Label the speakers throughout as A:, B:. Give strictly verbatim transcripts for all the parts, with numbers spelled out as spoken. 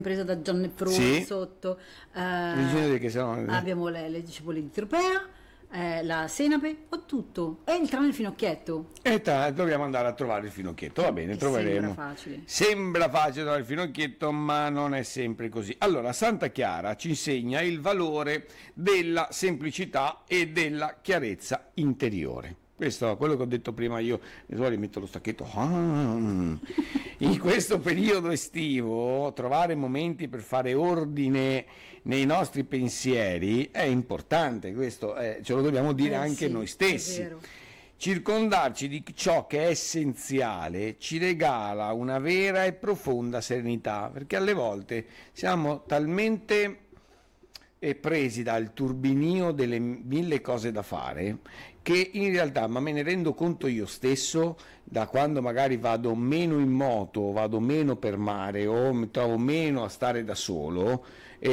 A: presa da Gianni Frulli
B: Sì.
A: sotto,
B: Vigilante
A: eh,
B: che sono-
A: abbiamo le, le cipolle di Tropea, eh, la senape, ho tutto, e il trame il finocchietto.
B: E tra- dobbiamo andare a trovare il finocchietto, va bene,
A: Che
B: troveremo.
A: sembra facile.
B: Sembra facile trovare il finocchietto, ma non è sempre così. Allora, Santa Chiara ci insegna il valore della semplicità e della chiarezza interiore. Questo è quello che ho detto prima io, mi metto lo stacchetto. Ah. In questo periodo estivo trovare momenti per fare ordine nei nostri pensieri è importante, questo è- ce lo dobbiamo dire
A: Eh
B: anche
A: sì,
B: noi
A: è
B: stessi.
A: vero.
B: Circondarci di ciò che è essenziale ci regala una vera e profonda serenità, perché alle volte siamo talmente eh, presi dal turbinio delle mille cose da fare che in realtà, ma me ne rendo conto io stesso, da quando magari vado meno in moto, vado meno per mare o mi trovo meno a stare da solo,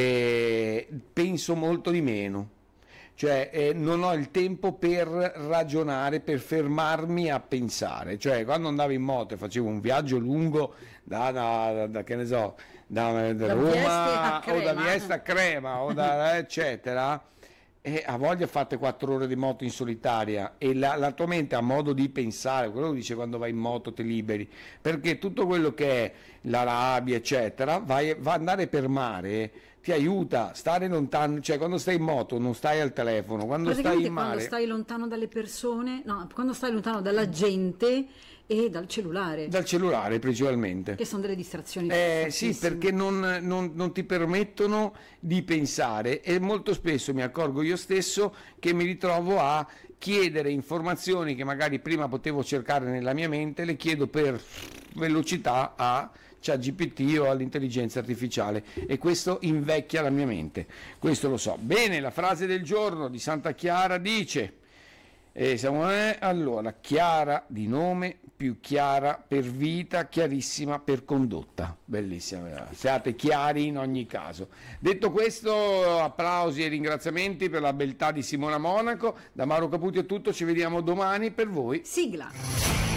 B: eh, penso molto di meno. Cioè eh, non ho il tempo per ragionare, per fermarmi a pensare. Cioè quando andavo in moto e facevo un viaggio lungo da, da, da- da- che ne so, da, da
A: Da Vieste
B: Roma
A: a
B: o da
A: Crema.
B: Vieste a Crema o da eccetera, e a voglia fatte quattro ore di moto in solitaria e la, la tua mente ha modo di pensare, quello che dice quando vai in moto te liberi, perché tutto quello che è la rabbia eccetera, vai, va ad andare per mare, ti aiuta, stare lontano, cioè quando stai in moto non stai al telefono, quando stai
A: Praticamente
B: in
A: quando
B: mare,
A: stai lontano dalle persone, no, quando stai lontano dalla gente e dal cellulare,
B: dal cellulare principalmente.
A: che sono delle distrazioni.
B: Eh, sì,
A: fortissime.
B: perché non, non- non ti permettono di pensare e molto spesso mi accorgo io stesso che mi ritrovo a chiedere informazioni che magari prima potevo cercare nella mia mente, le chiedo per velocità a ChatGPT o all'intelligenza artificiale e questo invecchia la mia mente, questo lo so. Bene, la frase del giorno di Santa Chiara dice... E siamo, eh, allora, chiara di nome, più chiara per vita, chiarissima per condotta. Bellissima, siate chiari in ogni caso. Detto questo, applausi e ringraziamenti per la beltà di Simona Monaco. Da Mauro Caputi è tutto, ci vediamo domani per voi.
A: Sigla.